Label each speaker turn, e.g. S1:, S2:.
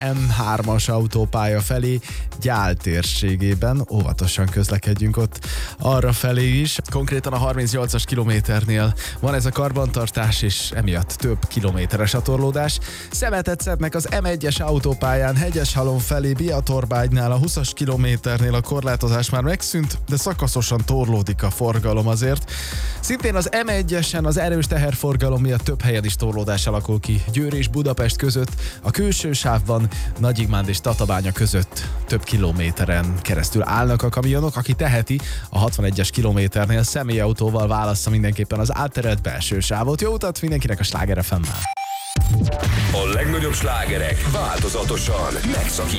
S1: M3-as autópálya felé, Gyál térségében, óvatosan közlekedjünk ott arra felé is. Konkrétan a 38-as kilométernél van ez a karbantartás, és emiatt több kilométeres a torlódás. Szemetet szednek az M1-es autópályán Hegyeshalom felé, Biatorbágynál, a 20-as kilométernél a korlátozás már megszűnt, de szakaszosan torlódik a forgalom azért. Szintén az M1-esen az erős teherforgalom miatt több helyen is torlódás alakul ki. Győr és Budapest között, a külső sávban Nagyigmánd és Tatabánya között több kilométeren keresztül állnak a kamionok. Aki teheti, a 61-es kilométernél személyautóval válassza mindenképpen az átterelt belső sávot. Jó utat mindenkinek a Sláger FM-mel!
S2: A legnagyobb slágerek változatosan megszakítva.